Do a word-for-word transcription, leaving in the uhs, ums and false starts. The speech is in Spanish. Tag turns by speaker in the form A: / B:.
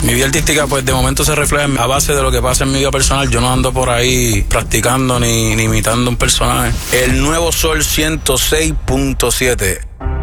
A: Mi vida artística, pues de momento se refleja a base de lo que pasa en mi vida personal. Yo no ando por ahí practicando ni, ni imitando un personaje. El Nuevo Sol ciento seis punto siete.